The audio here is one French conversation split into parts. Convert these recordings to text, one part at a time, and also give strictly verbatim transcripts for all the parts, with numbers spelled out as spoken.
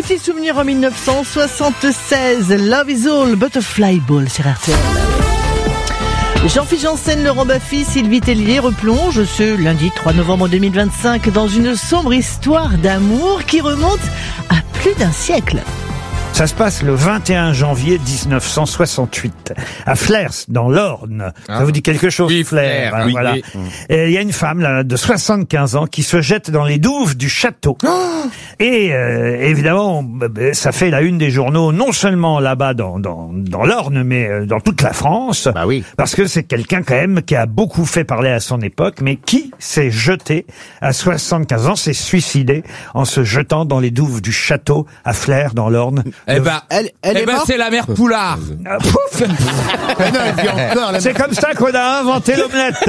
Petit souvenir en mille neuf cent soixante-seize, Love is All, Butterfly Ball sur R T L. Jean-Philippe Janssen, Laurent Baffy, Sylvie Tellier replonge ce lundi trois novembre deux mille vingt-cinq dans une sombre histoire d'amour qui remonte à plus d'un siècle. Ça se passe le vingt et un janvier dix-neuf cent soixante-huit, à Flers, dans l'Orne. Ah. Ça vous dit quelque chose, oui, Flers, Flers, hein, oui, voilà. oui. Et il y a une femme là, de soixante-quinze ans qui se jette dans les douves du château. Oh et euh, évidemment, ça fait la une des journaux, non seulement là-bas dans, dans, dans l'Orne, mais dans toute la France. Bah oui. Parce que c'est quelqu'un quand même qui a beaucoup fait parler à son époque, mais qui s'est jeté à soixante-quinze ans, s'est suicidé en se jetant dans les douves du château à Flers, dans l'Orne. Eh ben, Elle, elle eh est ben morte. c'est la mère Poulard. Ah, pouf. Mais non, elle vit encore, la C'est comme ça qu'on a inventé l'omelette.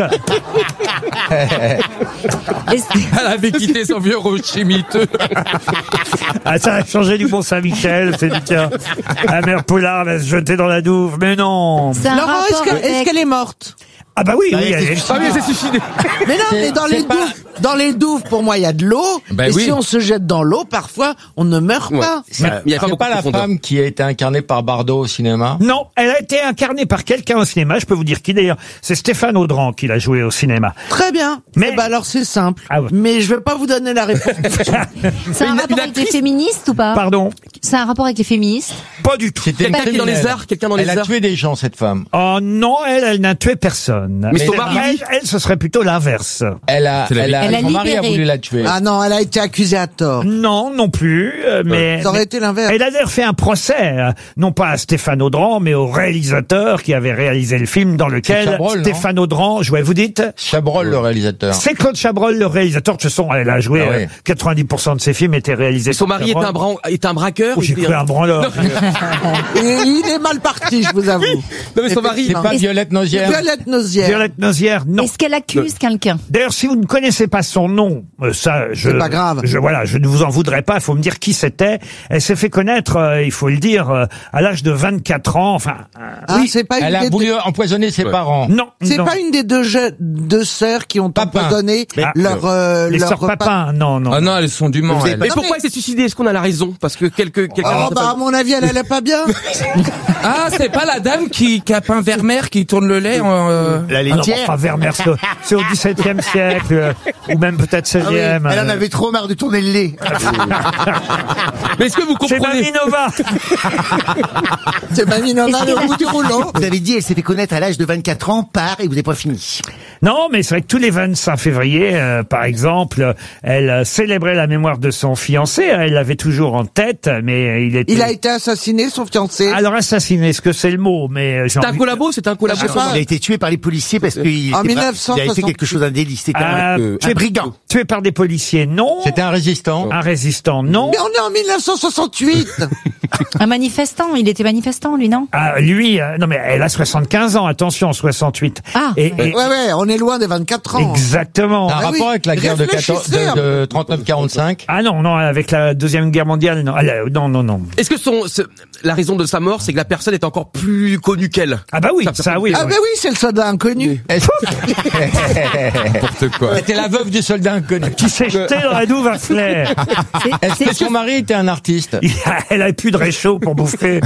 Elle avait quitté son vieux rocher miteux. Ah, ça a changé du Mont-Saint-Michel. C'est dit, tiens, la mère Poulard va se jeter dans la douve. Mais non. Laurent, est-ce que- avec- est-ce qu'elle est morte? Ah bah oui, Ah, oui. il Elle, s'est- ah oui, elle s'est suicidée. Mais non, mais dans c'est les pas- douves, dans les douves, pour moi, il y a de l'eau. Ben et oui. si on se jette dans l'eau, parfois, on ne meurt Ouais. pas. Mais il y a pas C'est beaucoup pas de la profondeur. femme qui a été incarnée par Bardot au cinéma? non, elle a été incarnée par quelqu'un au cinéma. Je peux vous dire qui d'ailleurs. C'est Stéphane Audran qui l'a joué au cinéma. Très bien. Mais- Eh ben alors c'est simple. Ah ouais. Mais je vais pas vous donner la réponse. C'est un Une- rapport une avec les actrice féministes ou pas? Pardon. C'est un rapport avec les féministes? Pas du tout. C'était une Quelqu'un qui est dans les criminelle. arts, quelqu'un dans les Elle a arts. tué des gens, cette femme. Oh non, elle, elle n'a tué personne. Mais son elle, mari- elle, elle, ce serait plutôt l'inverse. Elle a, C'est la elle a, Elle a son mari a libéré. voulu la tuer. Ah non, elle a été accusée à tort. Non, non plus. euh, mais Ça aurait mais- été l'inverse. Elle a d'ailleurs fait un procès, euh, non pas à Stéphane Audran, mais au réalisateur qui avait réalisé le film dans lequel Chabrol, non Stéphane Audran jouait. Vous dites? Chabrol, le réalisateur. C'est Claude Chabrol, le réalisateur. De toute façon, elle a joué. Ah oui. euh, quatre-vingt-dix pour cent de ses films étaient réalisés. Son par mari est Chabrol. un, bran... est un braqueur. Oh, j'ai il cru fait- un branleur. Et il est mal parti, je vous avoue. Non mais son mari. C'est pas Est-ce- Violette Nozière? Violette Nozière. Violette Nozière, non. Est-ce qu'elle accuse quelqu'un? D'ailleurs, si vous ne connaissez pas son nom, euh, ça, je, C'est pas grave. Je, voilà, je ne vous en voudrais pas. Il faut me dire qui c'était. Elle s'est fait connaître, euh, il faut le dire, euh, à l'âge de vingt-quatre ans. Enfin, euh, Ah, oui. c'est pas une Elle a des voulu deux... empoisonner ses Ouais. parents. Non, C'est non. pas une des deux, je- deux sœurs qui ont Papin. empoisonné Ah, leur, euh, Les leur sœurs repas. Papin, non, non. Ah non, elles sont du Mans. Vous avez elles. pas- Et Non, pourquoi mais- elle s'est suicidée? Est-ce qu'on a la raison? Parce que quelque quelqu'un. Oh, bah, à mon avis, elle allait pas bien. Ah, c'est pas la dame qui, qui a peint Vermeer qui tourne le lait en. euh, La Ah non, laitière. enfin, Vermeer, c'est au- c'est au dix-septième siècle, euh, ou même peut-être Ah oui, seizième. elle en avait trop marre de tourner le lait. Mais est-ce que vous C'est comprenez? Mamie Nova. C'est Mamie Nova Est-ce le qu'elle bout a- du rouleau. Vous avez dit, elle s'est fait connaître à l'âge de vingt-quatre ans par, et vous n'avez pas fini. Non, mais c'est vrai que tous les vingt-cinq février, euh, par exemple, elle euh, célébrait la mémoire de son fiancé. Elle l'avait toujours en tête, mais il était... Il a été assassiné, son fiancé. Alors assassiné, est-ce que c'est le mot? Mais euh, j'ai C'est un envie- collabo, c'est un collabo. Je sais pas. Il a été tué par les policiers parce qu'il En était- mille neuf cent il avait fait soixante. quelque chose d'un délit. C'était Ah, un, euh, tué- un brigand. Tué par des policiers, non. C'était un résistant. Un résistant, non. Mais on est en mille neuf cent soixante-huit. Un manifestant? Il était manifestant, lui, non? Ah, lui, euh, non mais elle a soixante-quinze ans, attention, soixante-huit. Ah. Et, et- Ouais, ouais, on est loin des vingt-quatre ans. exactement. Un Ah oui. rapport avec la guerre de, quatorze Réfléchissez un de, de trente-neuf quarante-cinq. Ah non, non, avec la deuxième guerre mondiale, non, Elle, euh, non, non, non. Est-ce que son, ce- la raison de sa mort, c'est que la personne est encore plus connue qu'elle? Ah bah oui, Ça, ça ça peut- oui. Ah oui. ben oui, c'est le soldat inconnu. N'importe quoi. C'était la veuve du soldat inconnu. Qui s'est jeté dans la douve à Flair. C'est- Est-ce c'est- que son mari était un artiste? Il a- Elle a plus de réchaud pour bouffer.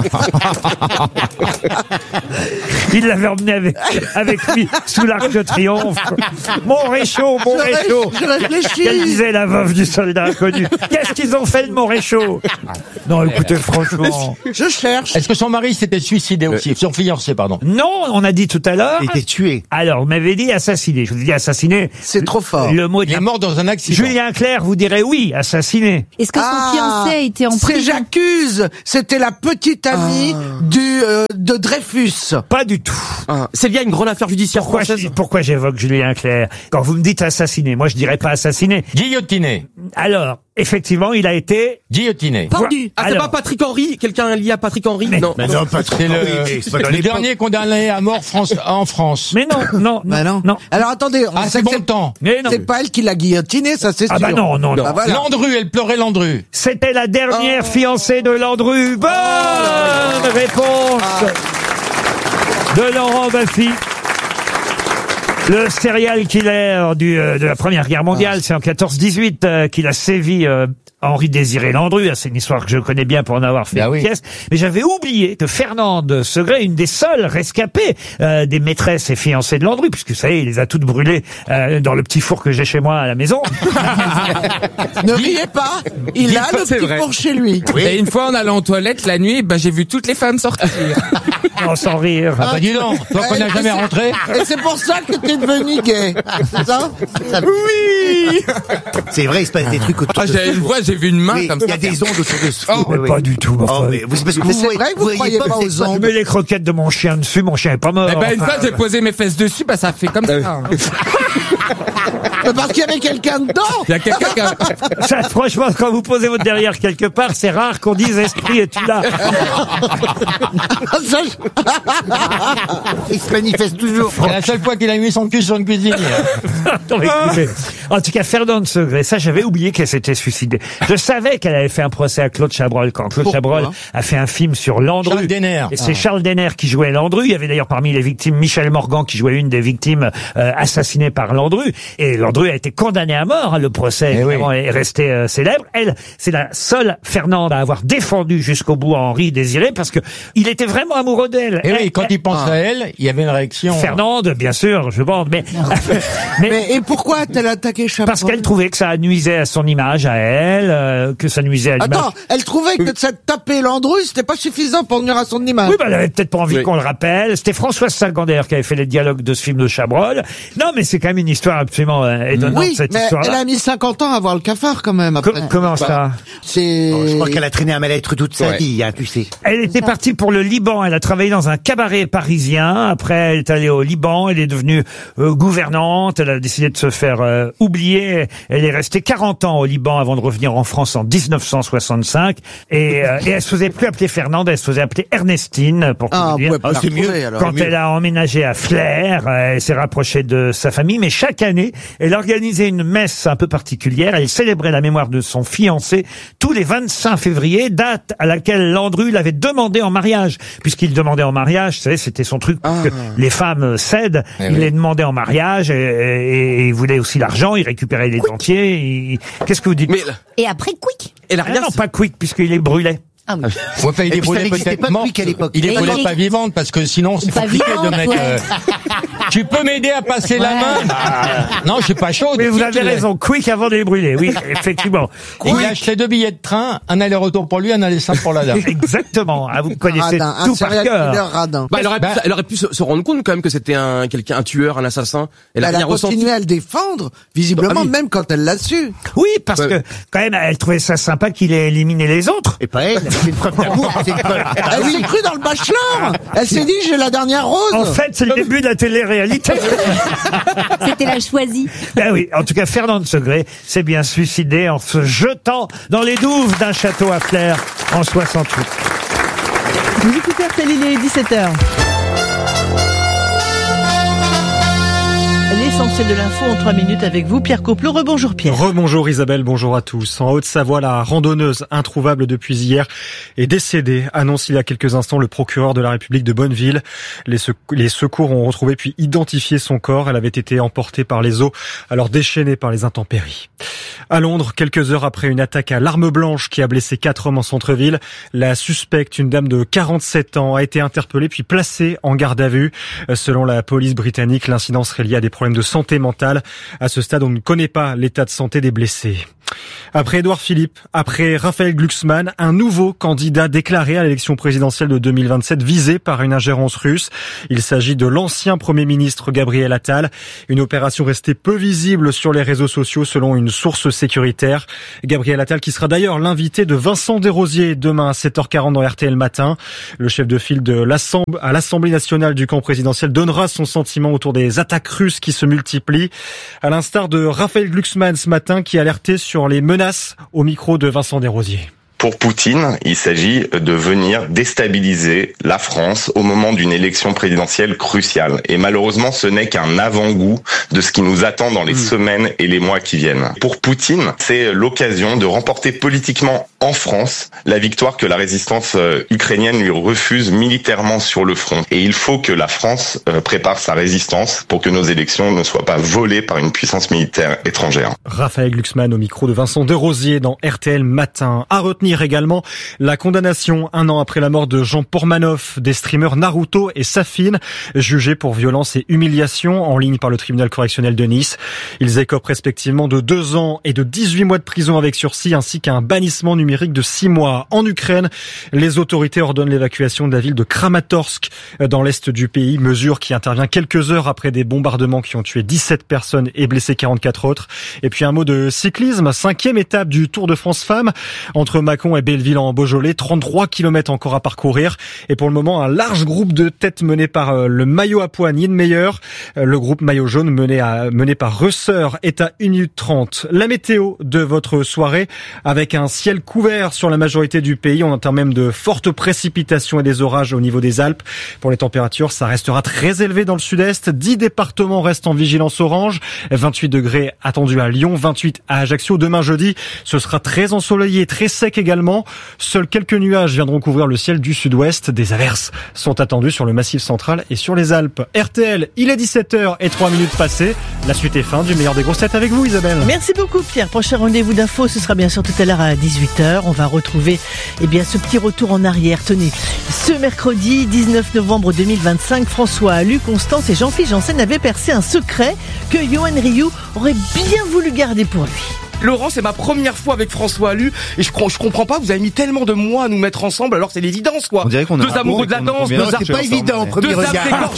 Il l'avait emmené avec, avec lui sous l'Arc de Triomphe. Mon réchaud, mon Je ré- réchaud. je réfléchis. Qu'elle disait la veuve du soldat inconnu. Qu'est-ce qu'ils ont fait de mon réchaud? Non, écoutez, franchement. Je cherche. Est-ce que son mari s'était suicidé aussi? Son fiancé, pardon. Non, on a dit tout à l'heure. Il a été tué. Alors, vous m'avez dit assassiné. Je vous ai dit assassiné. C'est trop fort. Le mot Il est de mort dans un accident. Julien Clerc vous dirait oui, assassiné. Est-ce que son Ah, fiancé a été en C'est prison? J'accuse. C'était la petite amie du euh, de Dreyfus. Pas du tout. Ah, c'est lié à une grande affaire judiciaire Pourquoi, française. je- pourquoi j'évoque Julien Clerc? Quand vous me dites assassiné, moi je dirais pas assassiné. Guillotiné. Alors, effectivement, il a été... Guillotiné. Pendu. Ah, c'est Alors. pas Patrick Henry? Quelqu'un lié à Patrick Henry? Mais- Non. Mais non, pas trop. C'est le, Oui, mais c'est pas dans le l'époque. dernier condamné à mort France, en France. Mais non, non, non, Bah non. non. Alors attendez, on Ah, sait c'est que bon c'est le temps. Mais non. c'est pas elle qui l'a guillotiné, ça c'est Ah sûr. bah non, non, non. Bah voilà. Landru, elle pleurait Landru. C'était la dernière fiancée de Landru. Bonne réponse de Laurent Baffy. Le serial killer du, euh, de la Première Guerre mondiale, c'est en quatorze dix-huit euh, qu'il a sévi euh, Henri Désiré Landru. C'est une histoire que je connais bien pour en avoir fait Bah une oui. pièce. Mais j'avais oublié que Fernande Segret, une des seules rescapées euh, des maîtresses et fiancées de Landru, puisque vous savez, il les a toutes brûlées euh, dans le petit four que j'ai chez moi à la maison. Ne riez pas, il Dites a pas, le c'est petit vrai. four chez lui. Et une fois, en allant aux toilettes la nuit, bah, j'ai vu toutes les femmes sortir. Non, sans rire. Ah bah dis donc, toi qu'on n'a jamais rentré. Et c'est pour ça que t'es devenu gay, c'est ça? Oui. C'est vrai, il se passe des trucs autour Ah, de j'ai, une fois, j'ai vu une main Oui, comme il y ça. a des ondes autour de ce Oh, four, mais oui, pas oui. du tout. Oh, enfin. mais vous, c'est parce que Mais vous, c'est vrai que vous voyez croyez pas c'est aux quoi, ondes. Je mets les croquettes de mon chien dessus, mon chien est pas mort. Eh ben, une Enfin, fois, j'ai posé mes fesses dessus, bah, ça fait comme ça. Mais parce qu'il y avait quelqu'un dedans. Il y a quelqu'un qui a... ça, franchement, quand vous posez votre derrière quelque part, c'est rare qu'on dise esprit es-tu là. Ça, je- Il se manifeste toujours. C'est la seule fois qu'il a mis son cul sur une cuisinière. Non, mais écoutez, en tout cas, Fernande Segret, ça, j'avais oublié qu'elle s'était suicidée. Je savais qu'elle avait fait un procès à Claude Chabrol quand Claude Pourquoi Chabrol a fait un film sur Landru. Charles Denner. Et c'est Ah. Charles Denner qui jouait Landru. Il y avait d'ailleurs parmi les victimes Michel Morgan qui jouait une des victimes euh, assassinées par Landru. Et Landru a été condamné à mort. Hein. Le procès Eh évidemment, oui. est resté euh, célèbre. Elle, c'est la seule Fernande à avoir défendu jusqu'au bout Henri Désiré parce que il était vraiment amoureux d'elle. Et Elle- oui, quand il pense à elle, il y avait une réaction. Fernande, bien sûr, je pense, mais, mais, Mais et pourquoi a-t-elle attaqué Chabrol? parce qu'elle trouvait que ça nuisait à son image, à elle, euh, que ça nuisait à l'image. Attends, elle trouvait que de s'être tapé Landru, c'était pas suffisant pour nuire à son image. Oui, bah, elle avait peut-être pas envie Oui. qu'on le rappelle. C'était Françoise Sagan, d'ailleurs, qui avait fait les dialogues de ce film de Chabrol. Non, mais c'est quand même une histoire absolument euh, étonnante, Oui, cette mais elle histoire-là. a mis cinquante ans à voir le cafard quand même. Après. Com- comment ça? C'est. Oh, je crois qu'elle a traîné un mal-être toute sa Ouais. vie, hein, tu sais. Elle était partie pour le Liban. Elle a travaillé dans un cabaret parisien. Après, elle est allée au Liban. Elle est devenue euh, gouvernante. Elle a décidé de se faire euh, oublier. Elle est restée quarante ans au Liban avant de revenir en France en dix-neuf cent soixante-cinq. Et, euh, et elle se faisait plus appeler Fernande, elle se faisait appeler Ernestine, pour tout Ah, vous vous dire. pouvez pas Ah, la c'est mieux. retrouver, alors. Quand elle a emménagé à Flers, euh, elle s'est rapprochée de sa famille, mais chaque année, elle organisait une messe un peu particulière. Elle célébrait la mémoire de son fiancé tous les vingt-cinq février, date à laquelle Landru l'avait demandé en mariage. Puisqu'il demandait en mariage, vous savez, c'était son truc, que les femmes cèdent. Eh il oui. les demandait en mariage et, et- et il voulait aussi l'argent, il récupérait les dentiers. il- Qu'est-ce que vous dites? Mais, Et après, quick. et la Ah non, pas quick, puisqu'il les brûlait. Ah oui. Ouais, enfin, il Et est puis, ça brûlé n'existait peut-être pas mort. quick à l'époque. Il est Et brûlé il- pas vivante parce que sinon c'est Pas compliqué de vivante, mettre. ouais. euh, Tu peux m'aider à passer la Ouais. main? Non, je suis pas chaud. Mais vous avez raison, quick avant de les brûler. Oui, effectivement. Il a acheté deux billets de train, un aller-retour pour lui, un aller-simple pour la dame. Exactement. Ah, vous connaissez Radin, un tout par serial killer cœur. radin. bah, elle aurait, pu, Bah- elle aurait pu se, se rendre compte quand même que c'était un, quelqu'un, un tueur, un assassin. Elle a Elle a rien ressenti. continué à le défendre, visiblement, Ah oui. même quand elle l'a su. Oui, parce Ouais. que quand même, elle trouvait ça sympa qu'il ait éliminé les autres. Et pas elle, c'est une preuve d'amour, c'est une preuve. Elle s'est crue dans le bachelor. Elle s'est dit, j'ai la dernière rose. En fait, c'est le début de la télé-réalité. C'était la choisie. Ben oui, en tout cas, Fernande Segret s'est bien suicidée en se jetant dans les douves d'un château à Flers en soixante-huit. Vous écoutez R T L, il est dix-sept heures. L'essentiel de l'info en trois minutes avec vous, Pierre Coplot. Rebonjour Pierre. Rebonjour Isabelle, bonjour à tous. En Haute-Savoie, la randonneuse introuvable depuis hier est décédée, annonce il y a quelques instants le procureur de la République de Bonneville. Les, sec- les secours ont retrouvé puis identifié son corps. Elle avait été emportée par les eaux, alors déchaînée par les intempéries. À Londres, quelques heures après une attaque à l'arme blanche qui a blessé quatre hommes en centre-ville, la suspecte, une dame de quarante-sept ans, a été interpellée puis placée en garde à vue. Selon la police britannique, l'incident serait lié à des problèmes de santé mentale. À ce stade, on ne connaît pas l'état de santé des blessés. Après Édouard Philippe, après Raphaël Glucksmann, un nouveau candidat déclaré à l'élection présidentielle de deux mille vingt-sept visé par une ingérence russe. Il s'agit de l'ancien Premier ministre Gabriel Attal. Une opération restée peu visible sur les réseaux sociaux selon une source sécuritaire. Gabriel Attal qui sera d'ailleurs l'invité de Vincent Desrosiers demain à sept heures quarante dans R T L Matin. Le chef de file de l'Assemblée, à l'Assemblée nationale du camp présidentiel donnera son sentiment autour des attaques russes qui se multiplient. À l'instar de Raphaël Glucksmann ce matin qui alertait sur les menaces au micro de Vincent Desrosiers. Pour Poutine, il s'agit de venir déstabiliser la France au moment d'une élection présidentielle cruciale. Et malheureusement, ce n'est qu'un avant-goût de ce qui nous attend dans les mmh. semaines et les mois qui viennent. Pour Poutine, c'est l'occasion de remporter politiquement en France la victoire que la résistance ukrainienne lui refuse militairement sur le front. Et il faut que la France prépare sa résistance pour que nos élections ne soient pas volées par une puissance militaire étrangère. Raphaël Glucksmann au micro de Vincent Desrosiers dans R T L Matin. À retenir également la condamnation un an après la mort de Jean Pormanoff des streamers Naruto et Safin, jugés pour violence et humiliation en ligne par le tribunal correctionnel de Nice. Ils écopent respectivement de deux ans et de dix-huit mois de prison avec sursis ainsi qu'un bannissement numérique de six mois. En Ukraine, les autorités ordonnent l'évacuation de la ville de Kramatorsk dans l'est du pays, mesure qui intervient quelques heures après des bombardements qui ont tué dix-sept personnes et blessé quarante-quatre autres. Et puis un mot de cyclisme, cinquième étape du Tour de France Femmes entre Mâcon et Belleville en Beaujolais, trente-trois kilomètres encore à parcourir. Et pour le moment, un large groupe de tête mené par le maillot à poids Niedermeyer. Le groupe maillot jaune mené, à, mené par Reusser est à une minute trente. La météo de votre soirée avec un ciel couvert sur la majorité du pays. On entend même de fortes précipitations et des orages au niveau des Alpes. Pour les températures, ça restera très élevé dans le sud-est. dix départements restent en vigilance orange. vingt-huit degrés attendus à Lyon, vingt-huit à Ajaccio. Demain jeudi, ce sera très ensoleillé, très sec également. Seuls quelques nuages viendront couvrir le ciel du sud-ouest. Des averses sont attendues sur le massif central et sur les Alpes. R T L, il est dix-sept heures et trois minutes passées. La suite est fin du meilleur des grosses têtes avec vous, Isabelle. Merci beaucoup, Pierre. Prochain rendez-vous d'infos, ce sera bien sûr tout à l'heure à dix-huit heures. On va retrouver, eh bien, ce petit retour en arrière. Tenez, ce mercredi dix-neuf novembre deux mille vingt-cinq, François Allu, Constance et Jean-Philippe Janssen avaient percé un secret que Yoann Rioux aurait bien voulu garder pour lui. Laurent, c'est ma première fois avec François Allu et je, je comprends pas, vous avez mis tellement de mois à nous mettre ensemble alors c'est l'évidence quoi. On dirait qu'on deux amoureux de la danse, deux C'est pas évident au premier regard.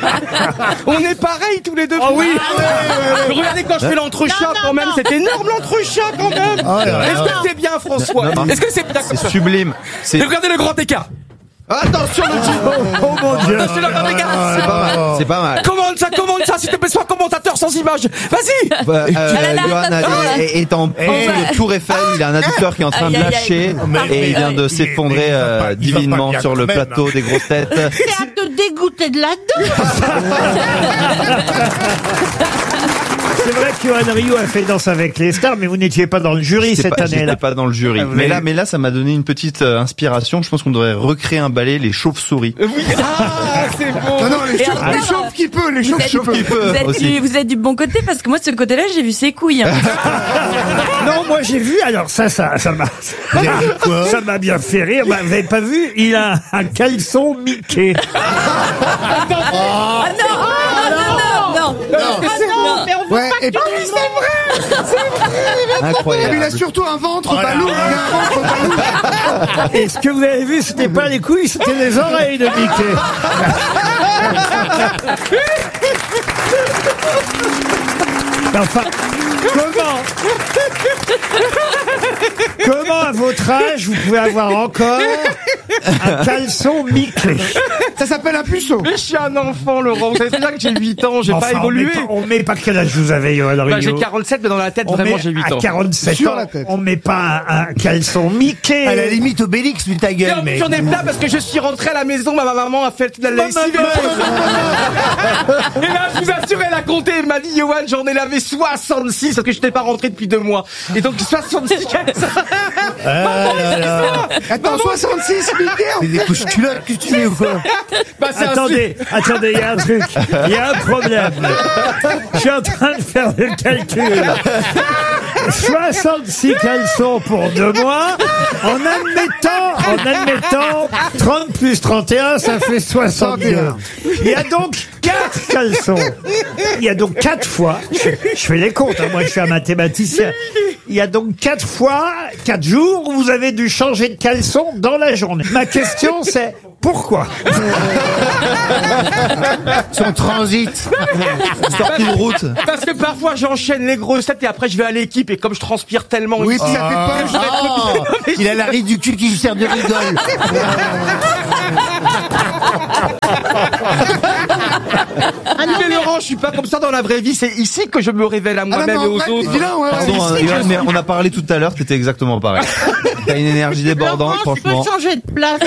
On est pareil tous les deux. Oh oui. Regardez quand je fais l'entrechat quand même, c'est énorme l'entrechat quand même. Oh Est-ce que c'est bien François? Est-ce que c'est bien? C'est sublime. C'est... Regardez le grand écart. Attention le type. Oh, oh mon Dieu. Attention le grand écart. C'est pas mal, c'est pas mal. Commande ça, commande ça, s'il te plaît, sois commentateur sans image. Vas-y. Euh, euh, Yoann est, est en dessous de Tour Eiffel, il a un adducteur qui est en train de lâcher et il vient de s'effondrer euh, divinement sur le plateau des grosses têtes. C'est à te dégoûter de la danse. C'est vrai que Yoann Rioux a fait Danse avec les stars, mais vous n'étiez pas dans le jury J'étais cette pas, année-là. J'étais pas dans le jury. Ah, mais là, mais là, ça m'a donné une petite euh, inspiration. Je pense qu'on devrait recréer un ballet, les chauves-souris. Oui. Ah, c'est beau. Non, non, les chauves, alors, les chauves qui peut, les chauves qui peut. Vous êtes, aussi. du, vous êtes du bon côté parce que moi de ce côté-là j'ai vu ses couilles. Hein. Non, moi j'ai vu, alors ça, ça, ça m'a, ça m'a bien fait rire. Bah, vous avez pas vu, il a un caleçon Mickey. Ah non, ah non, non, non, non, non, mais on veut Ouais, pas et que puis c'est vrai, c'est vrai. Incroyable. Et il a surtout un ventre ballon, il a un ventre ballon. Et ce que vous avez vu, c'était pas les couilles, c'était les oreilles de Mickey. Enfin, comment Comment à votre âge vous pouvez avoir encore un caleçon Mickey? Ça s'appelle un puceau. Mais je suis un enfant, Laurent. Vous savez très bien que j'ai huit ans, j'ai Enfin, pas évolué. On met pas, on met pas quel âge vous avez, Yoann Rioux? Bah, j'ai quarante-sept, mais dans la tête, On vraiment, met j'ai huit à ans. quarante-sept Sur ans, la tête. on met pas un, un caleçon Mickey. À la limite, Obélix, vu ta Et gueule, en plus, mais. j'en ai plein parce que je suis rentré à la maison, ma maman a fait la lessive. Et là, je vous assure, elle a compté, elle m'a dit, Yoann, j'en ai lavé soixante-six parce que je n'étais pas rentré depuis deux mois. Et donc, soixante-six caleçons. Ah là là. Attends, soixante-six, Mickey. Mais des couches culottes que tu fais ou quoi? Bah, c'est un Attendez, attendez, il y a un truc, il y a un problème. Je suis en train de faire le calcul. soixante-six caleçons pour deux mois, en admettant, en admettant, trente plus trente et un, ça fait soixante-deux. Il y a donc quatre caleçons. Il y a donc quatre fois, je, je fais les comptes, hein, moi je suis un mathématicien. Il y a donc quatre fois, quatre jours où vous avez dû changer de caleçon dans la journée. Ma question c'est, pourquoi? Son transit. Sortie de route. Parce que parfois j'enchaîne les grossettes et après je vais à l'équipe et comme je transpire tellement Oui, ici, puis ça fait pas. Oh, il a la ride du cul qui lui sert de rigole. Ah non, mais Laurent, je suis pas comme ça dans la vraie vie. C'est ici que je me révèle à moi-même Ah non, et aux mais en autres. vrai, dis-le, ouais, Pardon, ouais. hein, Johan, mais on a parlé tout à l'heure, t'étais exactement pareil. T'as une énergie débordante, Laurent, tu peux franchement. changer de place.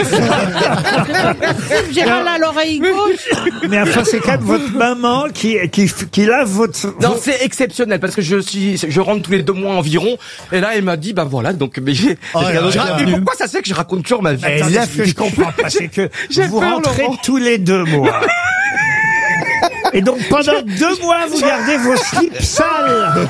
J'ai mal à l'oreille gauche. Mais enfin, c'est quand même votre maman qui, qui, qui lave votre... Non, c'est exceptionnel parce que je suis, je rentre tous les deux mois environ. Et là, elle m'a dit, bah voilà, donc, mais j'ai, Oh là je- là. mais pourquoi ça c'est que je raconte toujours ma vie? Et là, ce que je comprends pas, c'est que J'ai vous peur, rentrez Laurent. tous les deux mois. Et donc, pendant deux mois, vous gardez vos slips sales.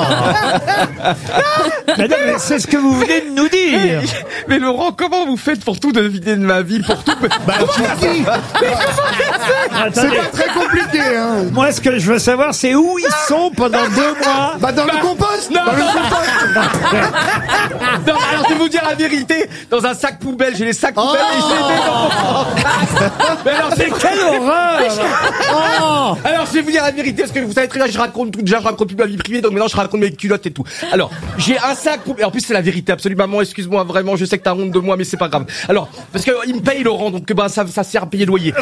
Mais non, mais c'est ce que vous venez de nous dire. Mais Laurent, comment vous faites pour tout deviner de ma vie, pour tout? Bah, tu dis. C'est Attendez, pas très compliqué, hein. moi, ce que je veux savoir, c'est où ils sont pendant deux mois. Bah, dans le compost. Non, Dans le non. compost. Non, alors je vais vous dire la vérité. Dans un sac poubelle, j'ai les sacs poubelles et je les mets dans. Mais alors c'est Quelle horreur! Oh alors je vais vous dire la vérité parce que vous savez très bien, je raconte tout déjà, je raconte plus ma vie privée, donc maintenant je raconte mes culottes et tout. Alors j'ai un sac poubelle. En plus c'est la vérité absolue. Maman, excuse-moi vraiment, je sais que t'as honte de moi, mais c'est pas grave. Alors parce que il me paye Laurent, donc bah ça, ça sert à payer le loyer.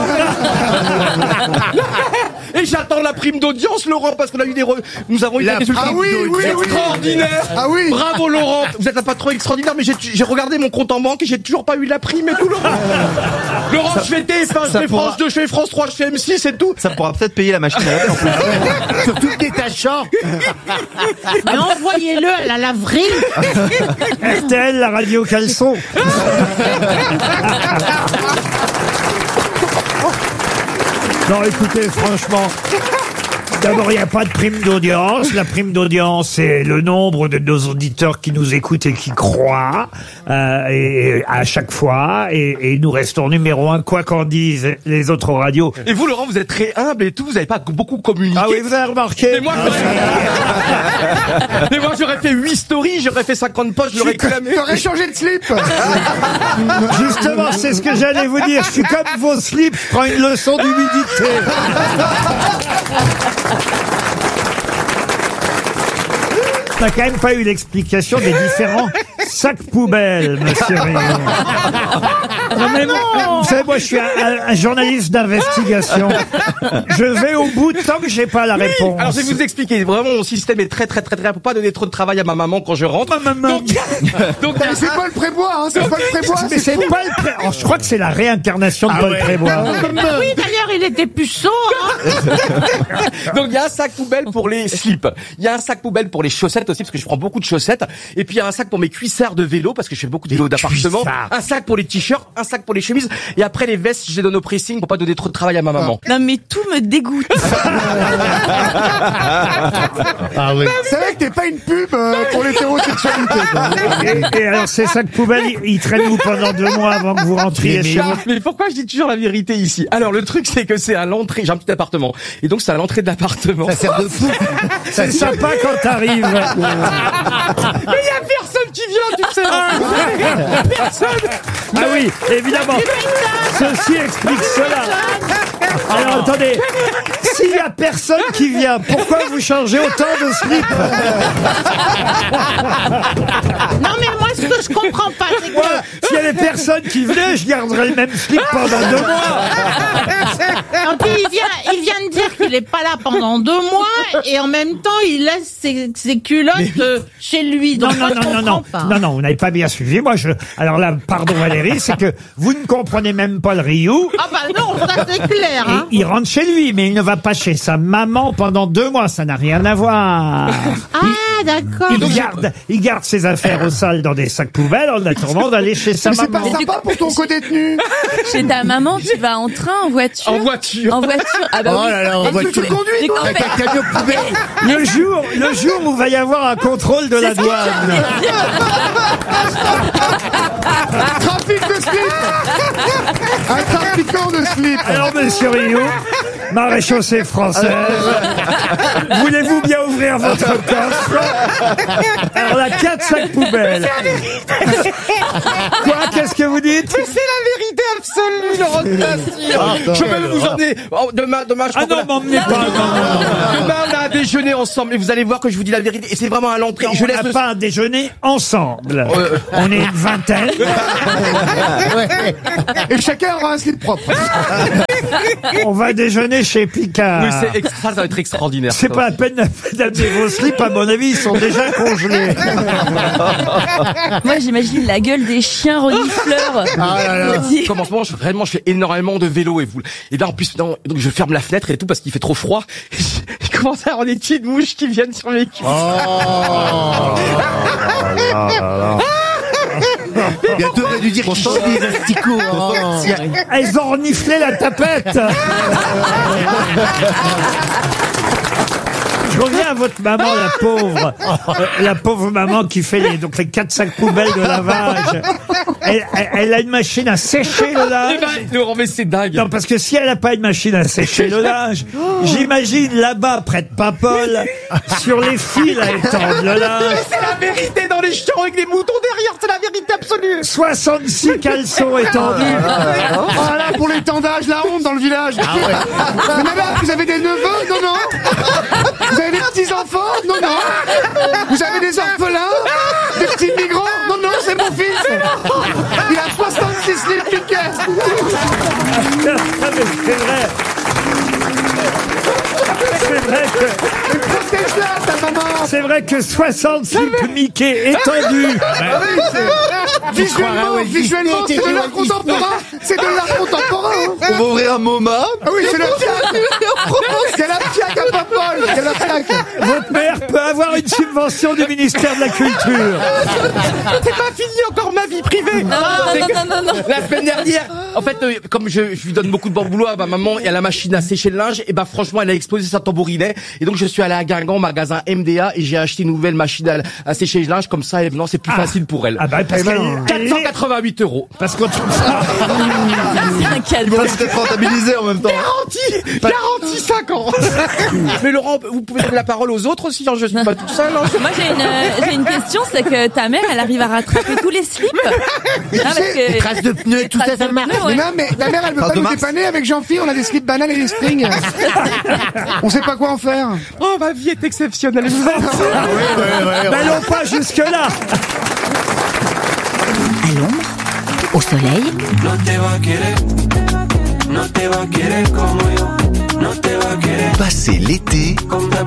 Et j'attends la prime d'audience, Laurent, parce qu'on a eu des re... nous avons eu La des résultats prime oui, oui, oui. extraordinaires. Ah oui. Bravo Laurent, vous êtes un patron extraordinaire, mais j'ai j'ai regardé mon compte en banque et j'ai toujours pas eu la prime et tout, Laurent. Laurent, je fais T F un, je ça fais pourra- France deux, je fais France trois, je fais M six et tout. Ça pourra peut-être payer la machine à laver en plus. Surtout que t'es tachant. Mais envoyez-le à la laverie. R T L, la radio caleçon. Non, écoutez, franchement, d'abord, il n'y a pas de prime d'audience. La prime d'audience, c'est le nombre de nos auditeurs qui nous écoutent et qui croient euh, et, à chaque fois. Et, et nous restons numéro un, quoi qu'en disent les autres radios. Et vous Laurent, vous êtes très humble et tout, vous n'avez pas beaucoup communiqué. Ah oui, vous avez remarqué. Et moi, j'aurais... Et moi j'aurais fait huit stories, j'aurais fait cinquante posts, je l'aurais clamé. T'aurais changé de slip. Justement, c'est ce que j'allais vous dire. Je suis comme vos slips, je prends une leçon d'humidité. On n'a quand même pas eu l'explication des différents sacs poubelles, monsieur Rio. Non, mais moi, vous savez, moi, je suis un, un- un journaliste d'investigation. Je vais au bout tant que j'ai pas la réponse. Alors je vais vous expliquer, vraiment mon système est très très très très pour pas donner trop de travail à ma maman quand je rentre. Ma maman. Donc, donc Mais c'est pas le prébois, hein. C'est pas le prébois. Mais c'est pas le pré... Oh, je crois que c'est la réincarnation de Paul Prébois. Oui, d'ailleurs, il était puceau. Hein. Donc il y a un sac poubelle pour les slips, il y a un sac poubelle pour les chaussettes aussi parce que je prends beaucoup de chaussettes, et puis il y a un sac pour mes cuissards de vélo parce que je fais beaucoup de vélo d'appartement, cuissards. un sac pour les t-shirts, un sac pour les chemises, et après les vestes je les donne au pressing pour pas donner trop de travail à ma maman. Non mais tout me dégoûte. Ah oui. C'est vrai que t'es pas une pub euh, pour l'hétérosexualité. quoi. Et, et alors, ces sacs poubelles, ils, ils traînent où pendant deux mois avant que vous rentriez chez vous? Mais pourquoi je dis toujours la vérité ici? Alors le truc c'est que c'est à l'entrée, j'ai un petit appartement, et donc c'est à l'entrée de l'appartement. Ça sert de fou. C'est sympa quand t'arrives. Mais il y a personne qui vient, tu sais. Personne. Ah oui, évidemment. Ceci explique cela. Alors attendez, s'il y a personne qui vient, pourquoi vous changez autant de slip? Non, mais moi, ce que je comprends pas, c'est Moi, que... s'il y avait personne qui venait, je garderais le même slip pendant deux mois. En plus, il vient, il vient de dire qu'il est pas là pendant deux mois, et en même temps, il laisse ses, ses culottes euh, chez lui. Non, Donc, non, moi, je non, non, non, comprends pas. non, non, vous n'avez pas bien suivi. Moi, je, alors là, pardon Valérie, c'est que vous ne comprenez même pas le Rioux. Ah bah non, ça c'est clair. Et Hein. il rentre chez lui, mais il ne va pas chez sa maman pendant deux mois. Ça n'a rien à voir. Ah, d'accord. Il garde, il garde ses affaires au sol dans des sacs poubelles en attendant d'aller chez sa Mais c'est pas maman. sympa pour ton co-détenu. Chez ta maman, tu vas en train, en voiture. En voiture. En voiture. Ah bah Oh oui. là là, en Et voiture. tu- Tu conduis, et toi, qu'en avec fait- un camion poubelle. Le jour, le jour où va y avoir un contrôle de la douane. Trafic de slip. Un trafiquant de slip. Alors, monsieur Rio, maréchaussée française, voulez-vous bien ouvrir votre coffre? Alors là, quatre sacs poubelles. Quoi? Qu'est-ce que vous dites? C'est la vérité absolue, Laurent de Nassir. Je peux vous emmener. Oh, demain, demain, je Ah crois non, qu'on a- m'emmenez pas. Non, non, non. Demain, on a un déjeuner ensemble et vous allez voir que je vous dis la vérité. Et c'est vraiment à l'entrée. Je On laisse n'a le... pas un déjeuner ensemble. Euh, On est une vingtaine. Et chacun aura un slip propre. On va déjeuner chez Picard. Oui, c'est extra, ça va être extraordinaire. C'est pas la peine d'amener vos slips, à mon avis, ils sont déjà congelés. Moi, j'imagine la gueule des chiens renifleurs. Ah là là. Comme en ce moment, je, vraiment, je fais énormément de vélo et vous. Et là, en plus, non, donc je ferme la fenêtre et tout parce qu'il fait trop froid. Et je, je commence à avoir des petites mouches qui viennent sur mes cuisses. Oh là là là. Bientôt, on va lui dire qu'il chante des asticots. Elles ont reniflé la tapette. Je reviens à votre maman, la pauvre, euh, la pauvre maman qui fait les, donc les quatre sacs poubelles de lavage. Elle, elle, elle a une machine à sécher le linge. Eh ben, Laurent, mais c'est dingue. Non, parce que si elle n'a pas une machine à sécher le linge, j'imagine là-bas, près de Papol, sur les fils à étendre le linge. C'est la vérité dans les champs avec des moutons derrière, c'est la vérité absolue. soixante-six caleçons étendus. Oh là, pour l'étendage, la honte dans le village. Ah ouais. Mais madame, vous avez des neveux? Non, non. Vous avez des petits-enfants? Non, non. Vous avez des orphelins? Des petits migrants? Non, non, c'est mon fils. Il a soixante-six slips piquets. C'est vrai. C'est vrai que... Protège-la, ta maman. C'est vrai que soixante-six Mickey étendus. Ah oui, c'est... Visuellement, visuellement, c'est de l'art contemporain. C'est de l'art contemporain. On va ouvrir un MoMA. Ah oui, c'est la fiac. C'est la fiac à Papol. C'est la fiac. Votre mère peut avoir une subvention du ministère de la Culture. C'est pas fini encore ma vie privée. Non, non, non, non, non, non. La semaine dernière, en fait, euh, comme je, je lui donne beaucoup de bon boulot à ma maman et à la machine à sécher le linge, et ben franchement, elle a explosé sa tambourinet. Et donc, je suis allé à Guingamp, magasin M D A, et j'ai acheté une nouvelle machine à, à sécher le linge. Comme ça, et maintenant, c'est plus Ah. facile pour elle. Ah bah parce qu'elle... quatre cent quatre-vingt-huit euros. Parce qu'on trouve ça... C'est un Ils cadeau. vont peut-être rentabiliser en même temps. Garantie, garantie cinq ans. Mais Laurent, vous pouvez donner la parole aux autres aussi, genre, je suis pas tout seul. Hein. Moi, j'ai une, euh, j'ai une question, c'est que ta mère, elle arrive à rattraper tous les slips. Mais tu Ah, parce sais, que- Les traces de pneus et tout ça, ça marche. Ouais. Mais non, mais ta mère, elle veut Trace pas de nous Mars. dépanner avec Jean-Philippe, on a des slips bananes et des strings. On sait pas quoi en faire. Oh, ma vie est exceptionnelle. Je vous en prie. N'allons pas jusque-là. À l'ombre, au soleil, Passez l'été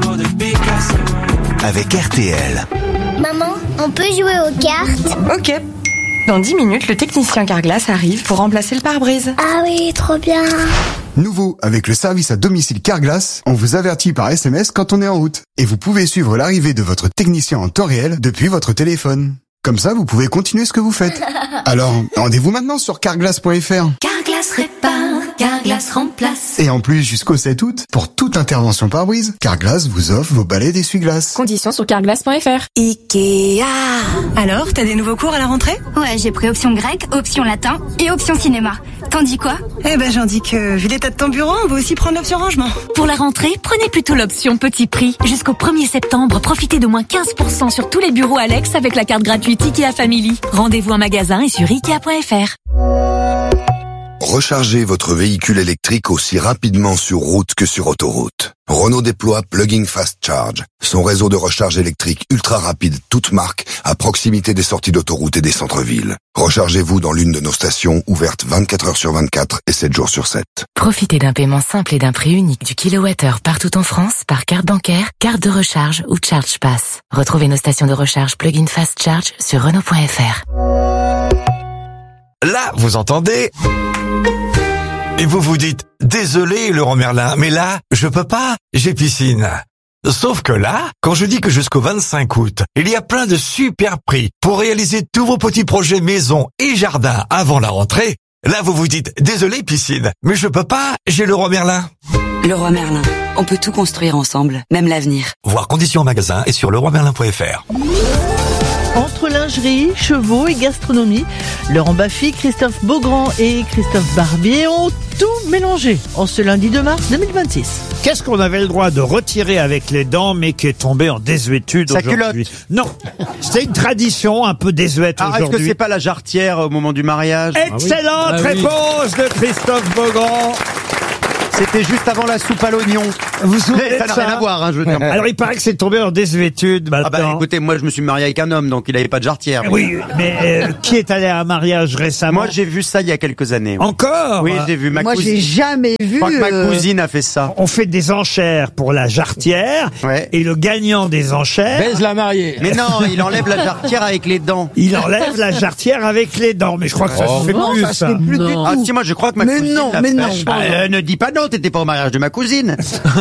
avec R T L. Maman, on peut jouer aux cartes? Ok. Dans dix minutes, le technicien Carglass arrive pour remplacer le pare-brise. Ah oui, trop bien. Nouveau, avec le service à domicile Carglass, on vous avertit par S M S quand on est en route. Et vous pouvez suivre l'arrivée de votre technicien en temps réel depuis votre téléphone. Comme ça, vous pouvez continuer ce que vous faites. Alors, rendez-vous maintenant sur carglass point f r. Carglass répare, Carglass remplace. Et en plus, jusqu'au sept août, pour toute intervention pare-brise, Carglass vous offre vos balais d'essuie-glace. Conditions sur carglass point f r. Ikea. Alors, t'as des nouveaux cours à la rentrée? Ouais, j'ai pris option grec, option latin et option cinéma. T'en dis quoi? Eh ben, j'en dis que, vu l'état de ton bureau, on va aussi prendre l'option rangement. Pour la rentrée, prenez plutôt l'option petit prix. Jusqu'au premier septembre, profitez de moins quinze pour cent sur tous les bureaux Alex avec la carte gratuite Ikea Family. Rendez-vous en magasin et sur ikea point f r. Rechargez votre véhicule électrique aussi rapidement sur route que sur autoroute. Renault déploie Plug-in Fast Charge, son réseau de recharge électrique ultra rapide toute marque à proximité des sorties d'autoroute et des centres-villes. Rechargez-vous dans l'une de nos stations ouvertes vingt-quatre heures sur vingt-quatre et sept jours sur sept. Profitez d'un paiement simple et d'un prix unique du kilowattheure partout en France par carte bancaire, carte de recharge ou Charge Pass. Retrouvez nos stations de recharge Plug-in Fast Charge sur Renault point f r. Là, vous entendez? Et vous vous dites, désolé Laurent Merlin, mais là, je peux pas, j'ai piscine. Sauf que là, quand je dis que jusqu'au vingt-cinq août, il y a plein de super prix pour réaliser tous vos petits projets maison et jardin avant la rentrée, là vous vous dites, désolé piscine, mais je peux pas, j'ai Leroy Merlin. Leroy Merlin, on peut tout construire ensemble, même l'avenir. Voir conditions en magasin et sur leroy merlin point f r. Entre lingerie, chevaux et gastronomie, Laurent Baffy, Christophe Beaugrand et Christophe Barbier ont tout mélangé en ce lundi deux mars deux mille vingt-six. Qu'est-ce qu'on avait le droit de retirer avec les dents, mais qui est tombé en désuétude Sa aujourd'hui? culotte. Non, c'était une tradition un peu désuète Ah, est-ce aujourd'hui. que c'est pas la jarretière au moment du mariage? Excellente Ah oui. réponse de Christophe Beaugrand. C'était juste avant la soupe à l'oignon. Vous vous souvenez Mais ça de n'a ça rien à voir, hein, je veux dire. Alors il paraît que c'est tombé en désuétude maintenant. Ah bah écoutez, moi je me suis marié avec un homme, donc il avait pas de jarretière. Oui, mais euh, qui est allé à un mariage récemment? Moi j'ai vu ça il y a quelques années. oui. Encore? Oui, j'ai vu ma Moi, cousine. j'ai jamais vu. Je crois que ma euh, cousine a fait ça. On fait des enchères pour la jarretière, Ouais. et le gagnant des enchères, Baise la mariée. Mais non, il enlève la jarretière avec les dents. il enlève la jarretière avec les dents. Mais je crois que ça se fait non, plus, ça se ça. fait plus du Ah tout. si, moi je crois que ma Mais cousine non, l'a mais fait. non. Ah, euh, ne dis pas non, t'étais pas au mariage de ma cousine.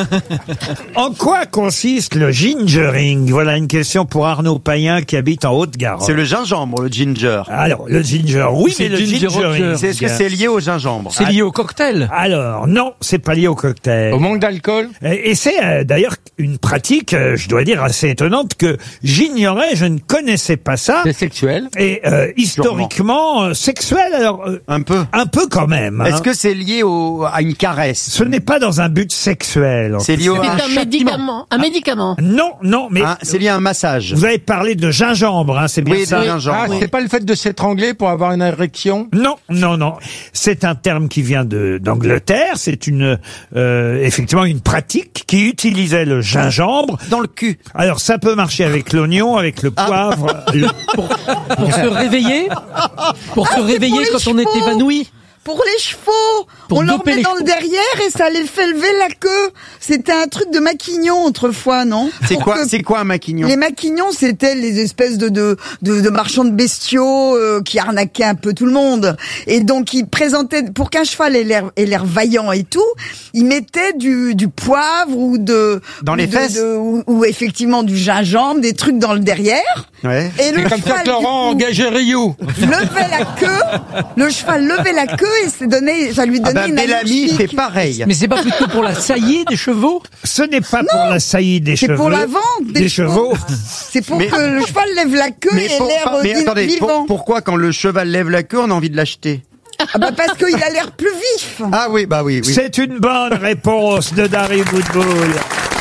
En quoi consiste le gingering? Voilà une question pour Arnaud Payen qui habite en Haute-Garonne. C'est le gingembre, le ginger. Alors, le ginger, oui, C'est mais le ginger gingering. rocker. C'est- Est-ce que c'est lié au gingembre? C'est lié au cocktail. Alors, non, c'est pas lié au cocktail. Au manque d'alcool. Et et c'est euh, d'ailleurs une pratique, euh, je dois dire, assez étonnante que j'ignorais, je ne connaissais pas ça. C'est sexuel. Et euh, historiquement, euh, sexuel, alors euh, Un peu. un peu quand même. hein. Est-ce que c'est lié au, à une caresse? Ce n'est pas dans un but sexuel. en C'est tout lié au cas. un C'est un châtiment. médicament. Un médicament. Non, non, mais Hein, c'est lié à un massage. vous avez parlé de gingembre, hein, c'est bien Oui, ça. de gingembre. Ah, c'est pas le fait de s'étrangler pour avoir une érection. Non, non, non. C'est un terme qui vient de d'Angleterre. C'est une euh, effectivement une pratique qui utilisait le gingembre. Dans le cul. Alors ça peut marcher avec l'oignon, avec le poivre. le- Pour se réveiller. Pour se Ah, c'est réveiller pour les quand on est chevaux. évanoui. Pour les chevaux, Pour on leur doper met les dans chevaux. le derrière et ça les fait lever la queue. C'était un truc de maquignon autrefois, non? C'est Pour quoi, que- c'est quoi un maquignon? Les maquignons, c'était les espèces de de, de, de marchands de bestiaux euh, qui arnaquaient un peu tout le monde. Et donc ils présentaient, pour qu'un cheval ait l'air ait l'air vaillant et tout, ils mettaient du, du poivre ou de Dans ou les de- fesses de- ou, ou effectivement du gingembre, des trucs dans le derrière. Ouais. Et le C'est comme ça cheval que Laurent du coup, engageait Ryu. levait la queue, le cheval levait la queue et c'est donné, ça lui Ah donnait bah, une Bellamy allure fait chic. pareil. Mais c'est pas plutôt pour la saillie des chevaux? Ce n'est pas pour la saillie des C'est cheveux. pour la vente des, des chevaux. C'est pour Mais- que le cheval lève la queue Mais, et pour- l'air mais euh, attendez, vivant. pour- pourquoi quand le cheval lève la queue, on a envie de l'acheter? Ah bah parce qu'il a l'air plus vif. Ah oui, bah oui, oui. C'est une bonne réponse de Dari Boudboul.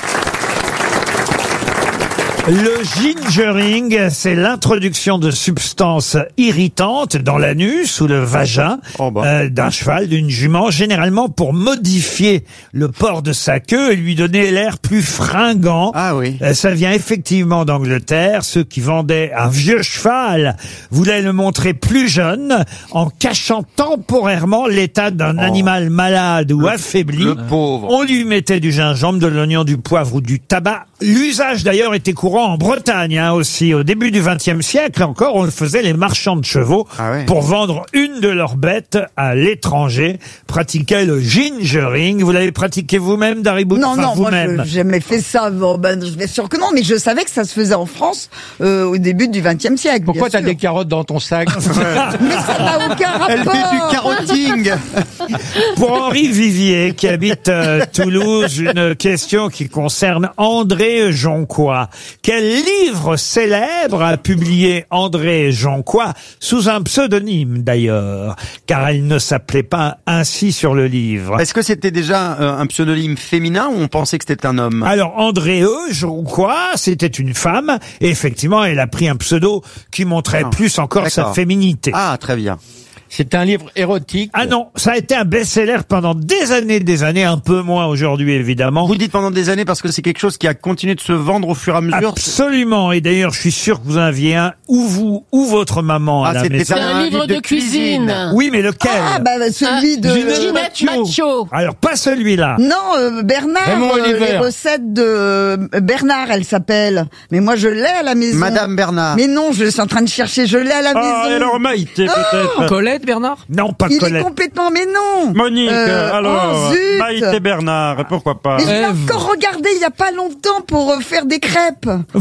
Le gingering, c'est l'introduction de substances irritantes dans l'anus ou le vagin Oh bah. euh, d'un cheval, d'une jument, généralement pour modifier le port de sa queue et lui donner l'air plus fringant. Ah oui. Euh, Ça vient effectivement d'Angleterre. Ceux qui vendaient un vieux cheval voulaient le montrer plus jeune en cachant temporairement l'état d'un animal malade ou affaibli. Le pauvre. On lui mettait du gingembre, de l'oignon, du poivre ou du tabac. L'usage d'ailleurs était courant en Bretagne hein, aussi. Au début du vingtième siècle encore, on le faisait les marchands de chevaux Ah ouais. pour vendre une de leurs bêtes à l'étranger. Pratiquaient le gingering. Vous l'avez pratiqué vous-même, Dari Boudboul? Non, Enfin, non, moi vous-même. je j'ai jamais fait ça. Bon, ben, je suis sûr que non, mais je savais que ça se faisait en France euh, au début du vingtième siècle. Pourquoi bien t'as sûr. des carottes dans ton sac? Mais ça n'a aucun rapport. Elle fait du carotting. Pour Henri Vivier, qui habite euh, Toulouse, une question qui concerne André Jonquois. Quel livre célèbre a publié André Jonquois, sous un pseudonyme d'ailleurs, car elle ne s'appelait pas ainsi sur le livre. Est-ce que c'était déjà euh, un pseudonyme féminin ou on pensait que c'était un homme? Alors, André E. Jonquois, c'était une femme, et effectivement, elle a pris un pseudo qui montrait Ah, plus encore sa d'accord. féminité. Ah, très bien. C'est un livre érotique. Ah non, ça a été un best-seller pendant des années, des années, un peu moins aujourd'hui évidemment. Vous dites pendant des années parce que c'est quelque chose qui a continué de se vendre au fur et à mesure. Absolument, et d'ailleurs je suis sûr que vous en aviez un, ou vous, ou votre maman à Ah, la c'était maison. C'est un livre de cuisine. Oui, mais lequel? Ah, bah, celui de... Ginette Macho. Alors pas celui-là. Non, euh, Bernard, Raymond euh, Oliver. les recettes de euh, Bernard, elle s'appelle. Mais moi, je l'ai à la maison. Madame Bernard. Mais non, je suis en train de chercher, je l'ai à la maison. Maïté peut-être. Colette, Bernard? Non, pas Il est Colette. complètement, mais non. Monique, Euh, alors, oh, zut. Maïté Bernard, pourquoi pas? Mais je l'ai Ève. encore regardé il y a pas longtemps pour euh, faire des crêpes.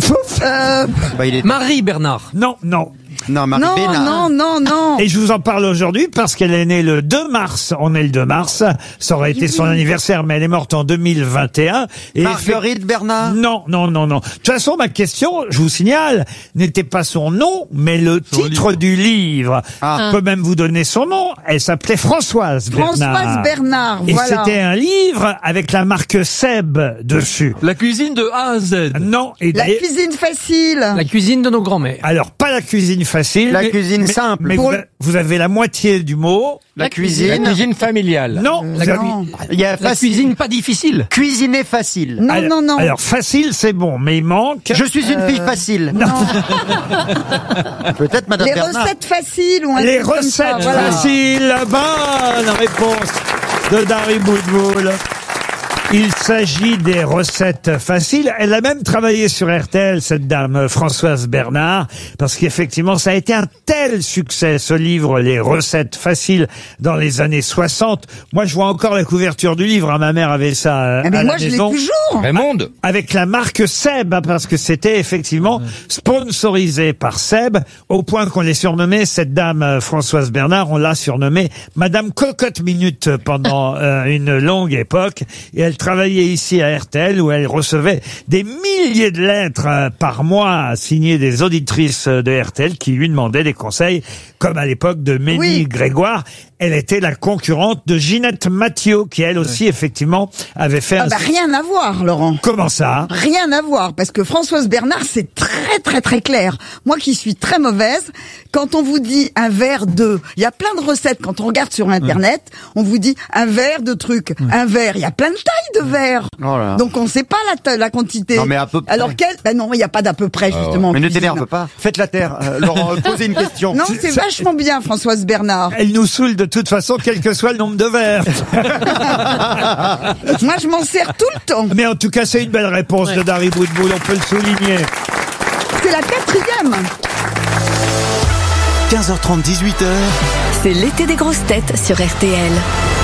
Euh, Bah, il est... Marie Bernard. Non, non. Non, Marie non, Bénard. non, non, non. Et je vous en parle aujourd'hui parce qu'elle est née le deux mars. On est le deux mars. Ça aurait été son anniversaire, mais elle est morte en deux mille vingt et un. Et Marguerite Bernard. Non, non, non, non. De toute façon, ma question, je vous signale, n'était pas son nom, mais le titre du livre. Ah. Je peux même vous donner son nom. Elle s'appelait Françoise Bernard. Françoise Bernard, Et voilà. c'était un livre avec la marque Seb dessus. La cuisine de A à Z. Non. Et La d'ailleurs- cuisine facile. La cuisine de nos grands-mères. alors, pas la cuisine facile. La mais- cuisine mais- simple. Mais Pour- vous, a- vous avez la moitié du mot. La cuisine. La cuisine familiale. Non. Euh, vous avez- non. Il y a La facile. cuisine pas difficile. Cuisiner facile. Non, alors, non, non. Alors facile, c'est bon, mais il manque. Je suis une fille facile. Peut-être Madame Les Bernard. recettes faciles ou un Les truc comme ça, recettes voilà. faciles. Bonne réponse de Dari Boudboul. Il s'agit des recettes faciles. Elle a même travaillé sur R T L, cette dame, Françoise Bernard, parce qu'effectivement, ça a été un tel succès, ce livre, Les recettes faciles, dans les années soixante. Moi, je vois encore la couverture du livre. hein. Ma mère avait ça euh, Ah, mais à moi, la je l'ai maison. toujours. Raymond. Avec la marque Seb, hein, parce que c'était effectivement sponsorisé par Seb, au point qu'on les surnommait, cette dame euh, Françoise Bernard, on l'a surnommée Madame Cocotte Minute pendant euh, une longue époque. Et elle travaillait ici à R T L, où elle recevait des milliers de lettres euh, par mois signées des auditrices euh, de R T L qui lui demandaient des conseils, comme à l'époque de Ménie Oui. Grégoire. Elle était la concurrente de Ginette Mathieu, qui elle aussi, effectivement, avait fait Ah un... bah, rien à voir, Laurent. Comment ça? Rien à voir, parce que Françoise Bernard, c'est très très très clair. Moi qui suis très mauvaise, quand on vous dit un verre de... Il y a plein de recettes, quand on regarde sur Internet, on vous dit un verre de trucs. Un verre, il y a plein de tailles de verres. Oh là. Donc on ne sait pas la, ta- la quantité. Non, mais à peu près. Alors quel... Ben non, il n'y a pas d'à peu près, justement. en Mais ne cuisine. t'énerve pas. Faites la terre. Euh, Laurent, euh, posez une question. Non, c'est vachement bien, Françoise Bernard. Elle nous saoule de toute façon, quel que soit le nombre de verres. Moi, je m'en sers tout le temps. Mais en tout cas, c'est une belle réponse de Dari Boudboul, on peut le souligner. C'est la quatrième. quinze heures trente, dix-huit heures. C'est l'été des grosses têtes sur R T L.